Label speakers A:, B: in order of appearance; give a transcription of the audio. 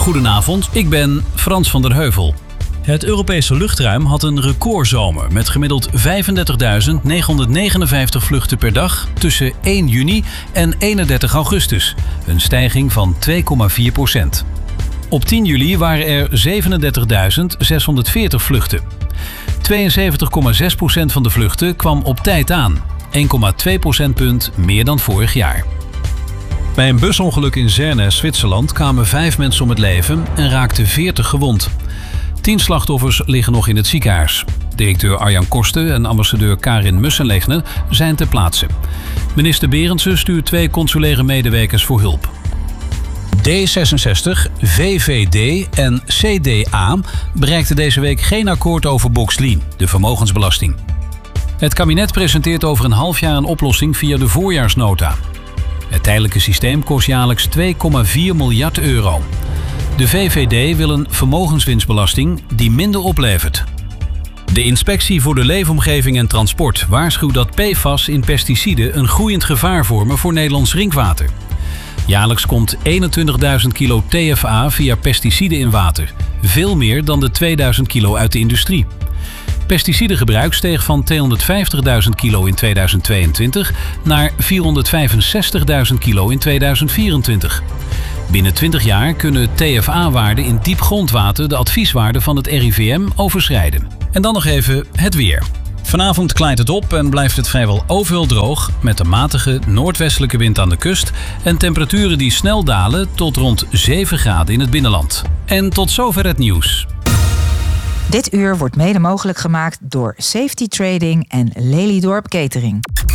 A: Goedenavond, ik ben Frans van der Heuvel. Het Europese luchtruim had een recordzomer met gemiddeld 35.959 vluchten per dag tussen 1 juni en 31 augustus. Een stijging van 2,4%. Op 10 juli waren er 37.640 vluchten. 72,6% van de vluchten kwam op tijd aan. 1,2 procentpunt meer dan vorig jaar. Bij een busongeluk in Zerne, Zwitserland, kwamen 5 mensen om het leven en raakten 40 gewond. 10 slachtoffers liggen nog in het ziekenhuis. Directeur Arjan Korsten en ambassadeur Karin Mussenlegner zijn ter plaatse. Minister Berendsen stuurt 2 consulaire medewerkers voor hulp. D66, VVD en CDA bereikten deze week geen akkoord over Boxlien, de vermogensbelasting. Het kabinet presenteert over een half jaar een oplossing via de voorjaarsnota. Het tijdelijke systeem kost jaarlijks 2,4 miljard euro. De VVD wil een vermogenswinstbelasting die minder oplevert. De Inspectie voor de Leefomgeving en Transport waarschuwt dat PFAS in pesticiden een groeiend gevaar vormen voor Nederlands drinkwater. Jaarlijks komt 21.000 kilo TFA via pesticiden in water. Veel meer dan de 2000 kilo uit de industrie. Pesticidengebruik steeg van 250.000 kilo in 2022 naar 465.000 kilo in 2024. Binnen 20 jaar kunnen TFA-waarden in diep grondwater de advieswaarden van het RIVM overschrijden. En dan nog even het weer. Vanavond klaart het op en blijft het vrijwel overal droog met een matige noordwestelijke wind aan de kust en temperaturen die snel dalen tot rond 7 graden in het binnenland. En tot zover het nieuws.
B: Dit uur wordt mede mogelijk gemaakt door Safety Trading en Lelydorp Catering.